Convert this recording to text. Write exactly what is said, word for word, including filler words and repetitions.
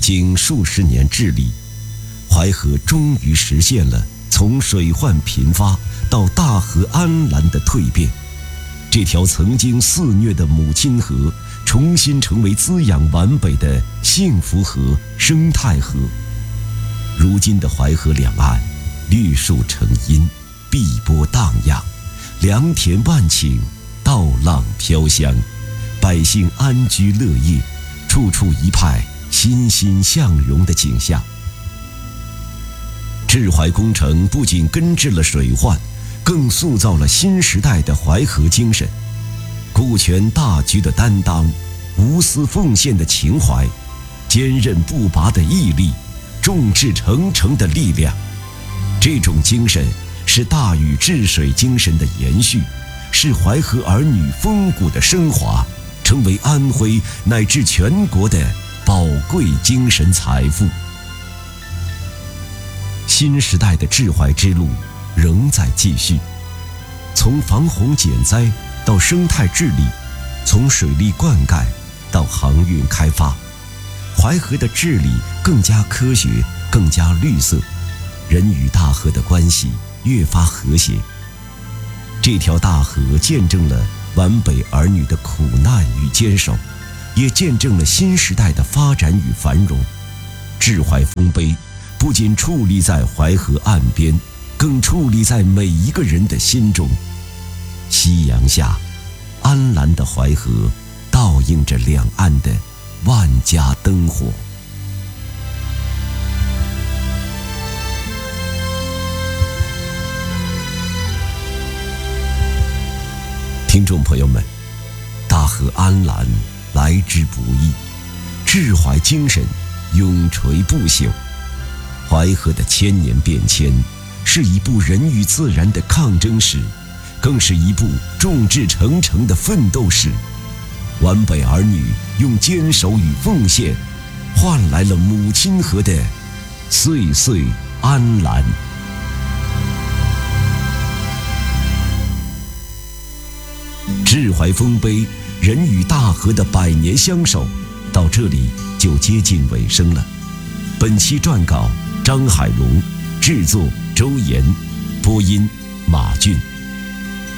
经数十年治理，淮河终于实现了从水患频发到大河安澜的蜕变。这条曾经肆虐的母亲河重新成为滋养皖北的幸福河、生态河。如今的淮河两岸绿树成荫，碧波荡漾，良田万顷，稻浪飘香，百姓安居乐业，处处一派欣欣向荣的景象。治淮工程不仅根治了水患，更塑造了新时代的淮河精神，顾全大局的担当，无私奉献的情怀，坚韧不拔的毅力，众志成城的力量。这种精神是大禹治水精神的延续，是淮河儿女风骨的升华，成为安徽乃至全国的宝贵精神财富。新时代的治淮之路仍在继续，从防洪减灾到生态治理，从水利灌溉到航运开发，淮河的治理更加科学，更加绿色，人与大河的关系越发和谐。这条大河见证了皖北儿女的苦难与坚守，也见证了新时代的发展与繁荣。治淮丰碑不仅矗立在淮河岸边，更矗立在每一个人的心中。夕阳下，安澜的淮河倒映着两岸的万家灯火。听众朋友们，大河安澜来之不易，治淮精神永垂不朽。淮河的千年变迁是一部人与自然的抗争史，更是一部众志成城的奋斗史。皖北儿女用坚守与奉献，换来了母亲河的岁岁安澜。治淮丰碑人与大河的百年相守到这里就接近尾声了。本期撰稿张海龙，制作周岩，播音马俊。